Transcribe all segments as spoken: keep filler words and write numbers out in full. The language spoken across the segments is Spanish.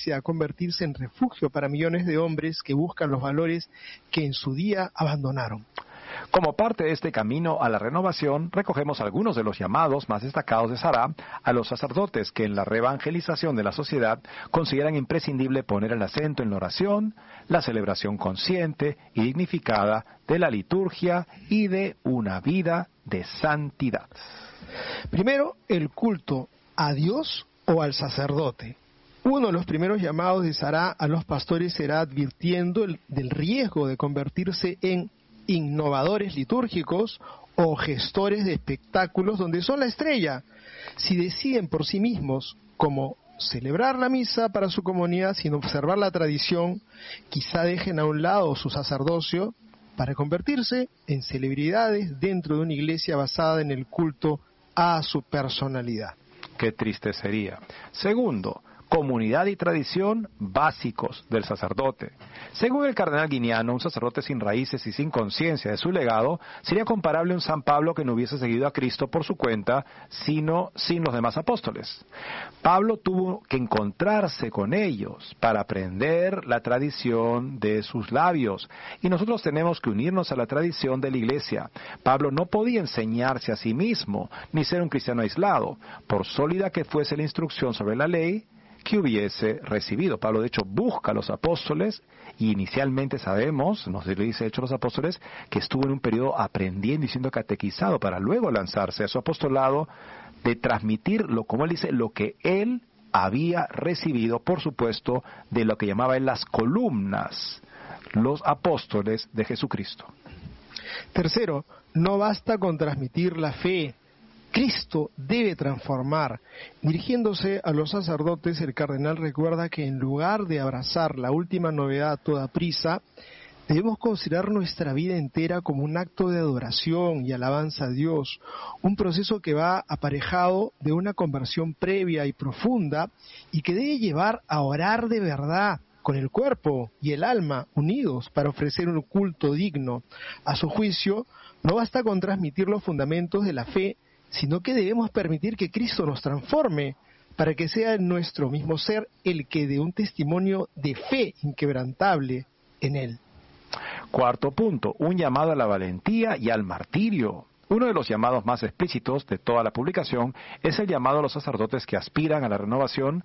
iglesia a convertirse en refugio para millones de hombres que buscan los valores que en su día abandonaron. Como parte de este camino a la renovación, recogemos algunos de los llamados más destacados de Sarah a los sacerdotes que en la reevangelización de la sociedad consideran imprescindible poner el acento en la oración, la celebración consciente y dignificada de la liturgia y de una vida de santidad. Primero, el culto a Dios o al sacerdote. Uno de los primeros llamados de Sarah a los pastores será advirtiendo el, del riesgo de convertirse en innovadores litúrgicos o gestores de espectáculos donde son la estrella. Si deciden por sí mismos cómo celebrar la misa para su comunidad sin observar la tradición, quizá dejen a un lado su sacerdocio para convertirse en celebridades dentro de una iglesia basada en el culto a su personalidad. Qué triste sería. Segundo, comunidad y tradición básicos del sacerdote. Según el cardenal Guiniano, un sacerdote sin raíces y sin conciencia de su legado sería comparable a un San Pablo que no hubiese seguido a Cristo por su cuenta, sino sin los demás apóstoles. Pablo tuvo que encontrarse con ellos para aprender la tradición de sus labios, y nosotros tenemos que unirnos a la tradición de la Iglesia. Pablo no podía enseñarse a sí mismo, ni ser un cristiano aislado, por sólida que fuese la instrucción sobre la ley que hubiese recibido. Pablo, de hecho, busca a los apóstoles y inicialmente sabemos, nos dice Hechos los Apóstoles, que estuvo en un periodo aprendiendo y siendo catequizado para luego lanzarse a su apostolado de transmitir, lo, como él dice, lo que él había recibido, por supuesto, de lo que llamaba él las columnas, los apóstoles de Jesucristo. Tercero, no basta con transmitir la fe. Cristo debe transformar. Dirigiéndose a los sacerdotes, el cardenal recuerda que en lugar de abrazar la última novedad a toda prisa, debemos considerar nuestra vida entera como un acto de adoración y alabanza a Dios, un proceso que va aparejado de una conversión previa y profunda y que debe llevar a orar de verdad, con el cuerpo y el alma unidos para ofrecer un culto digno. A su juicio, no basta con transmitir los fundamentos de la fe, sino que debemos permitir que Cristo nos transforme para que sea nuestro mismo ser el que dé un testimonio de fe inquebrantable en Él. Cuarto punto, un llamado a la valentía y al martirio. Uno de los llamados más explícitos de toda la publicación es el llamado a los sacerdotes que aspiran a la renovación,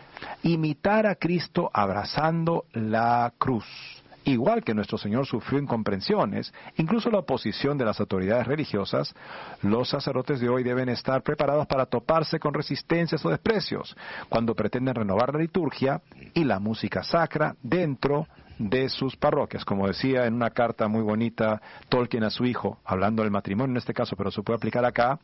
imitar a Cristo abrazando la cruz. Igual que nuestro Señor sufrió incomprensiones, incluso la oposición de las autoridades religiosas, los sacerdotes de hoy deben estar preparados para toparse con resistencias o desprecios cuando pretenden renovar la liturgia y la música sacra dentro de sus parroquias. Como decía en una carta muy bonita Tolkien a su hijo, hablando del matrimonio en este caso, pero se puede aplicar acá,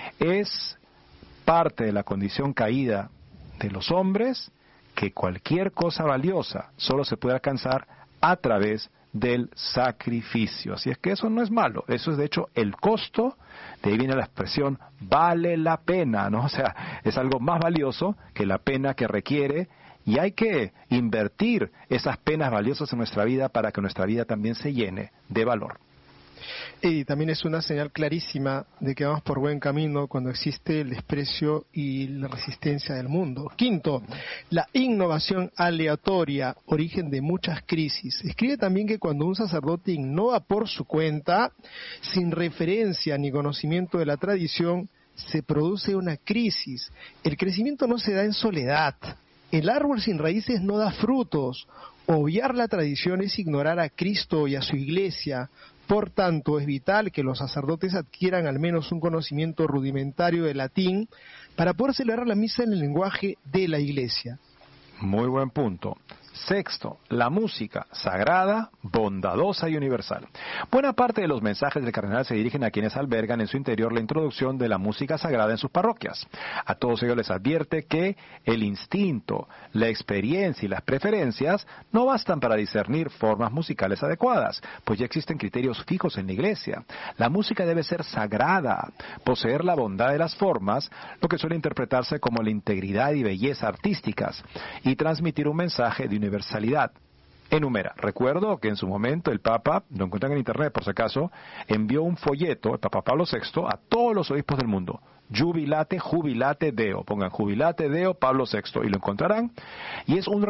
es parte de la condición caída de los hombres que cualquier cosa valiosa solo se puede alcanzar a través del sacrificio. Así es que eso no es malo, eso es de hecho el costo, de ahí viene la expresión vale la pena, ¿no? O sea, es algo más valioso que la pena que requiere, y hay que invertir esas penas valiosas en nuestra vida para que nuestra vida también se llene de valor. Y también es una señal clarísima de que vamos por buen camino cuando existe el desprecio y la resistencia del mundo. Quinto, la innovación aleatoria, origen de muchas crisis. Escribe también que cuando un sacerdote innova por su cuenta, sin referencia ni conocimiento de la tradición, se produce una crisis. El crecimiento no se da en soledad. El árbol sin raíces no da frutos. Obviar la tradición es ignorar a Cristo y a su iglesia. Por tanto, es vital que los sacerdotes adquieran al menos un conocimiento rudimentario de latín para poder celebrar la misa en el lenguaje de la Iglesia. Muy buen punto. Sexto, la música sagrada, bondadosa y universal. Buena parte de los mensajes del cardenal se dirigen a quienes albergan en su interior la introducción de la música sagrada en sus parroquias. A todos ellos les advierte que el instinto, la experiencia y las preferencias no bastan para discernir formas musicales adecuadas, pues ya existen criterios fijos en la Iglesia. La música debe ser sagrada, poseer la bondad de las formas, lo que suele interpretarse como la integridad y belleza artísticas, y transmitir un mensaje de universalidad. Enumera. Recuerdo que en su momento el Papa, lo encuentran en internet por si acaso, envió un folleto, el Papa Pablo sexto, a todos los obispos del mundo. Jubilate, jubilate Deo. Pongan jubilate Deo Pablo sexto y lo encontrarán. Y es un